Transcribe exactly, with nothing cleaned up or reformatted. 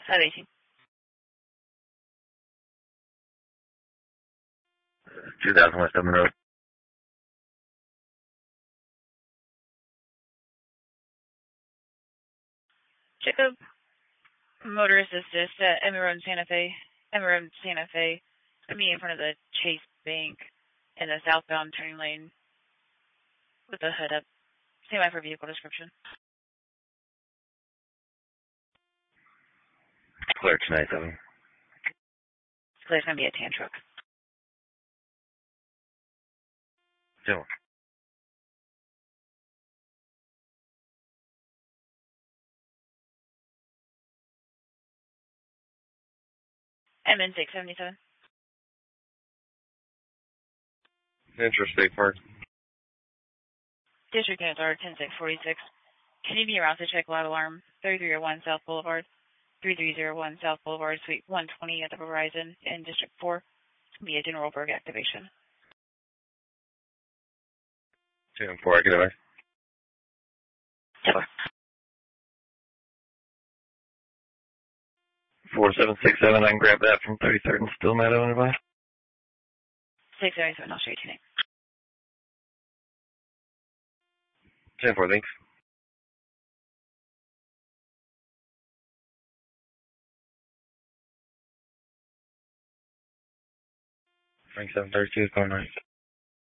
five eighteen. two thousand West Dublin Road. Jacob, motorist assist at Emmy Road in Santa Fe. Emmy Road in Santa Fe. Me in front of the Chase Bank in the southbound turning lane with the hood up. Same for vehicle description. Clear tonight, seven. So there's going to be a tan truck. Two. M N six seventy-seven. Interstate Park. District units are ten six forty-six. Can you be around to check loud alarm thirty-three oh one South Boulevard, thirty-three oh one South Boulevard, Suite one twenty at the Verizon in District four? It's going to be a general burg activation. Two and four, get away. Four. Four seven six seven, I can grab that from thirty-third and Still Meadow and advice. six seventy-seven, I'll show you tonight. Ten four, thanks. Frank seven thirty-two is going right.